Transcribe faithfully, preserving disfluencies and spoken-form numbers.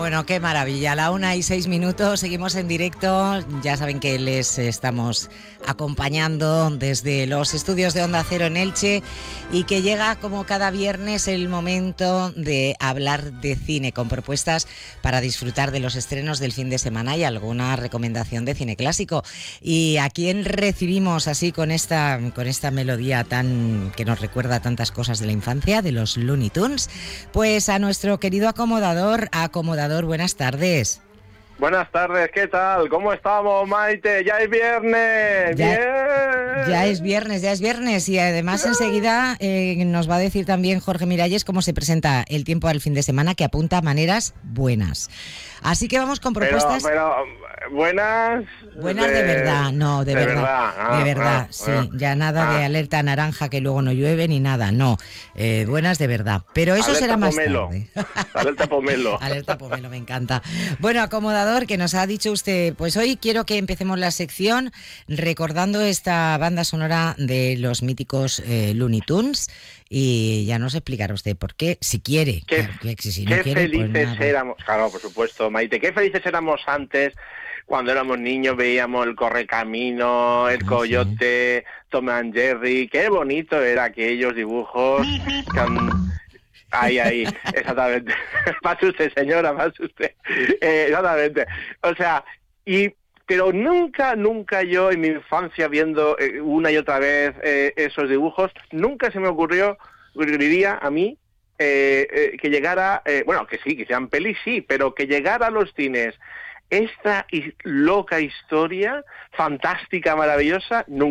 Bueno, qué maravilla. A la una y seis minutos seguimos en directo. Ya saben que les estamos acompañando desde los estudios de Onda Cero en Elche y que llega como cada viernes el momento de hablar de cine con propuestas para disfrutar de los estrenos del fin de semana y alguna recomendación de cine clásico. ¿Y a quién recibimos así con esta, con esta melodía tan que nos recuerda tantas cosas de la infancia, de los Looney Tunes? Pues a nuestro querido acomodador, acomodador, buenas tardes. Buenas tardes, ¿qué tal? ¿Cómo estamos, Maite? ¡Ya es viernes! Ya, ¡Bien! Ya es viernes, ya es viernes y además enseguida eh, nos va a decir también Jorge Miralles cómo se presenta el tiempo al fin de semana, que apunta a maneras buenas. Así que vamos con propuestas... Pero, pero buenas... Buenas de, de verdad, no, de, de verdad, verdad. Ah, de verdad, ah, sí, ah, ya nada ah. de alerta naranja que luego no llueve ni nada, no, eh, buenas de verdad, pero eso alerta será más pomelo. tarde. Alerta pomelo. Alerta pomelo, me encanta. Bueno, acomodador, que nos ha dicho usted, pues hoy quiero que empecemos la sección recordando esta banda sonora de los míticos eh, Looney Tunes. Y ya nos explicará usted por qué, si quiere. Qué, claro, que si no qué quiere, felices pues nada. éramos, claro, por supuesto, Maite, qué felices éramos antes, cuando éramos niños, veíamos el Correcamino, el Coyote, sí. Tom and Jerry, qué bonito eran aquellos dibujos. Can... Ahí, ahí, exactamente. Pase usted, señora, pase usted. Eh, exactamente. O sea, y... Pero nunca, nunca yo en mi infancia viendo eh, una y otra vez eh, esos dibujos, nunca se me ocurrió, ocurriría a mí eh, eh, que llegara, eh, bueno, que sí, que sean pelis, sí, pero que llegara a los cines esta loca historia, fantástica, maravillosa, nunca.